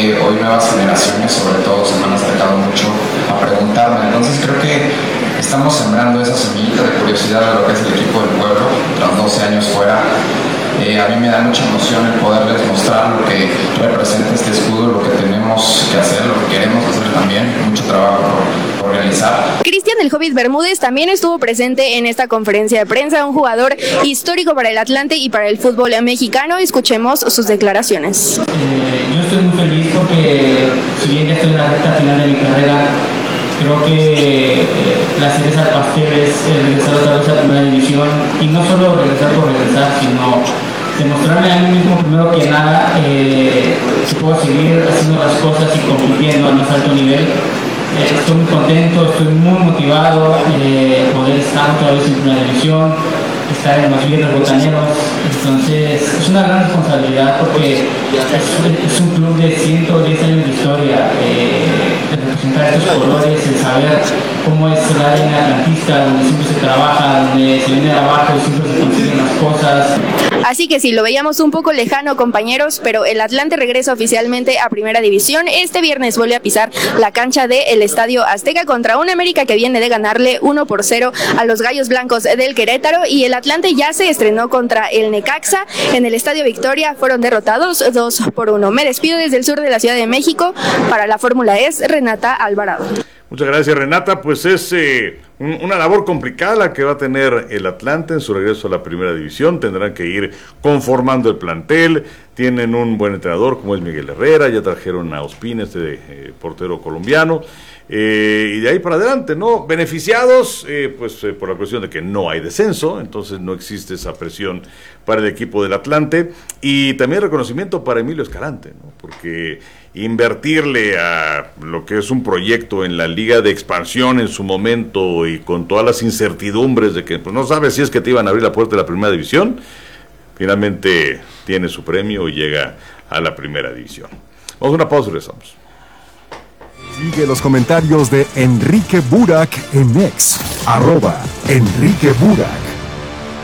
que hoy nuevas generaciones, sobre todo, se me han acercado mucho a preguntarme. Entonces creo que estamos sembrando esa semillita de curiosidad de lo que es el equipo del pueblo, tras 12 años fuera. A mí me da mucha emoción el poderles mostrar lo que representa este escudo, lo que tenemos que hacer, lo que queremos hacer también, mucho trabajo por realizar. Cristian el Hobbit Bermúdez también estuvo presente en esta conferencia de prensa, un jugador histórico para el Atlante y para el fútbol mexicano. Escuchemos sus declaraciones. Yo estoy muy feliz porque si bien ya estoy en la recta final de mi carrera, creo que la cereza del pastel es regresar otra vez a la primera división, y no solo regresar por regresar, sino demostrarme a mí mismo primero que nada que puedo seguir haciendo las cosas y compitiendo al más alto nivel. Estoy muy contento, estoy muy motivado de poder estar otra vez en primera división, estar en los líderes botaneros. Entonces es una gran responsabilidad porque es un club de 110 años de historia, de representar estos colores, el saber cómo es el área atlantista, donde siempre se trabaja, donde se viene de abajo y siempre se consiguen las cosas. Así que sí, lo veíamos un poco lejano, compañeros, pero el Atlante regresa oficialmente a Primera División. Este viernes vuelve a pisar la cancha del Estadio Azteca contra un América que viene de ganarle 1-0 a los Gallos Blancos del Querétaro, y el Atlante ya se estrenó contra el Necaxa en el Estadio Victoria. Fueron derrotados 2-1. Me despido desde el sur de la Ciudad de México. Para la Fórmula E, Renata Alvarado. Muchas gracias, Renata. Pues es una labor complicada la que va a tener el Atlante en su regreso a la Primera División. Tendrán que ir conformando el plantel. Tienen un buen entrenador como es Miguel Herrera. Ya trajeron a Ospina, portero colombiano. Y de ahí para adelante, ¿no? Beneficiados, por la cuestión de que no hay descenso, entonces no existe esa presión para el equipo del Atlante. Y también reconocimiento para Emilio Escalante, ¿no? Porque invertirle a lo que es un proyecto en la Liga de Expansión en su momento y con todas las incertidumbres de que pues, no sabes si es que te iban a abrir la puerta de la Primera División, finalmente tiene su premio y llega a la Primera División. Vamos a una pausa y regresamos. Sigue los comentarios de Enrique Burak en X, @Enrique Burak.